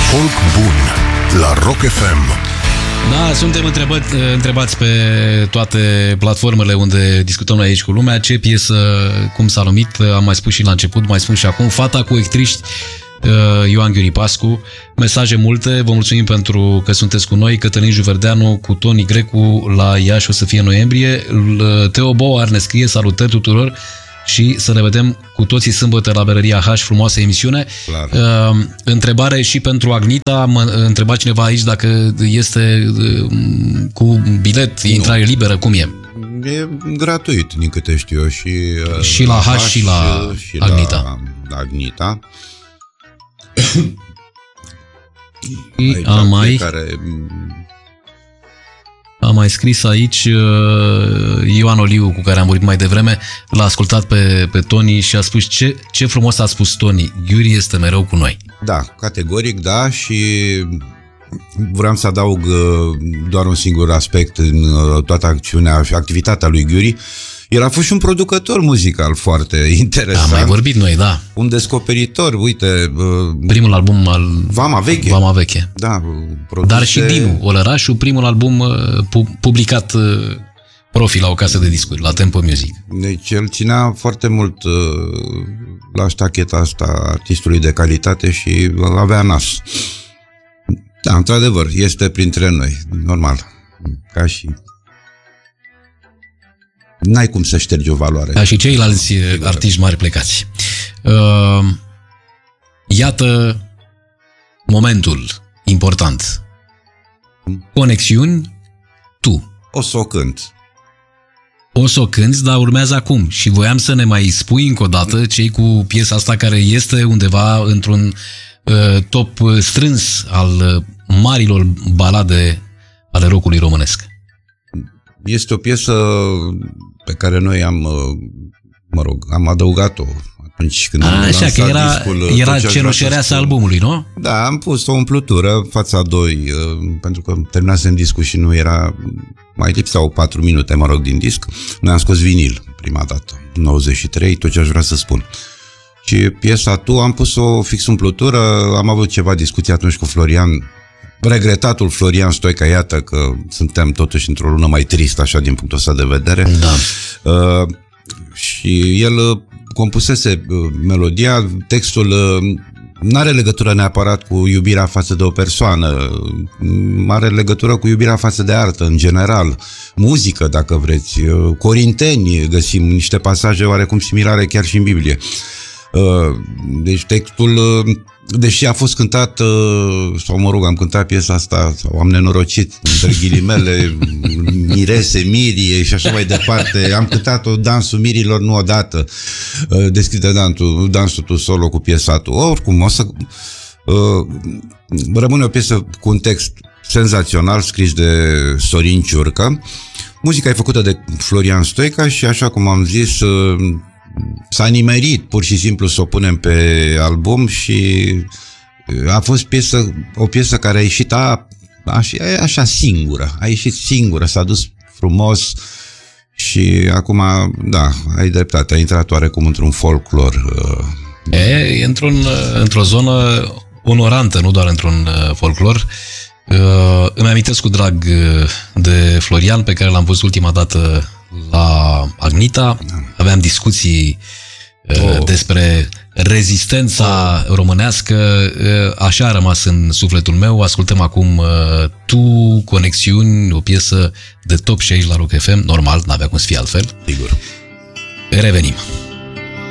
Folk bun la Rock FM. Da, suntem întrebați pe toate platformele unde discutăm noi aici cu lumea ce piesă, cum s-a numit, am mai spus și la început, mai spun și acum, Fata cu ectriști, Ioan Ghiuri Pascu. Mesaje multe, vă mulțumim pentru că sunteți cu noi. Cătălin Juverdeanu cu Toni Grecu la Iași o să fie în noiembrie. Teo Boar ne scrie salutări tuturor și să ne vedem cu toții sâmbătă la Berăria H, frumoasă emisiune. Întrebare și pentru Agnita, mă întreba cineva aici dacă este cu bilet, intrare liberă, cum e? E gratuit, din câte știu eu. Și la H și la Agnita. La Agnita. A mai scris aici Ioan Oliu, cu care am vorbit mai devreme, l-a ascultat pe Toni și a spus ce frumos a spus Toni, Ghiuri este mereu cu noi. Da, categoric, da, și vreau să adaug doar un singur aspect în toată acțiunea și activitatea lui Ghiuri. El a fost și un producător muzical foarte interesant. Am mai vorbit noi, da. Un descoperitor, uite... Primul album al... Vama Veche. Vama Veche. Da. Dar și Dinu Olărașu, primul album publicat profi la o casă de discuri, la Tempo Music. Deci el ținea foarte mult la ștacheta asta artistului de calitate și avea nas. Da, într-adevăr, este printre noi, normal. Ca și... N-ai cum să ștergi o valoare. Ca și ceilalți artiști mari plecați. Iată momentul important. Conexiuni, tu. O să o cânt. O să o cânti, dar urmează acum. Și voiam să ne mai spui încă o dată cei cu piesa asta care este undeva într-un top strâns al marilor balade ale rockului românesc. Este o piesă pe care noi am adăugat-o atunci când am lansat discul. Era ceroșereasa albumului, nu? Da, am pus o umplutură fața 2, pentru că terminasem discul și nu era... Mai lipsau 4 minute, din disc. Noi am scos vinil prima dată, 93, tot ce aș vrea să spun. Și piesa Tu am pus-o fix umplutură, am avut ceva discuții atunci cu Florian, regretatul Florian Stoica, iată că suntem totuși într-o lună mai tristă, așa, din punctul ăsta de vedere. Da. Și el compusese melodia, textul n-are legătură neapărat cu iubirea față de o persoană, are legătură cu iubirea față de artă, în general, muzică, dacă vreți, Corinteni, găsim niște pasaje oarecum similare chiar și în Biblie. Deci textul, deși a fost cântat, sau mă rog, am cântat piesa asta, sau am nenorocit, între ghilimele, mirese, mirie și așa mai departe, am cântat-o Dansul mirilor nu odată, deschide dansul tu solo cu piesa Tu. Oricum, o să rămâne o piesă cu un text senzațional, scris de Sorin Ciurcă. Muzica e făcută de Florian Stoica și, așa cum am zis, s-a nimerit pur și simplu să o punem pe album și a fost o piesă care a ieșit așa singură, a ieșit singură, s-a dus frumos și acum, da, ai dreptate, a intrat oarecum într-un folclor. E într-o zonă onorantă, nu doar într-un folclor. Îmi amintesc cu drag de Florian, pe care l-am văzut ultima dată la Agnita. Aveam discuții despre rezistența românească. Așa a rămas în sufletul meu. Ascultăm acum Tu, Conexiuni, o piesă de top și aici la Rock FM. Normal, n-avea cum să fie altfel. Sigur. Revenim.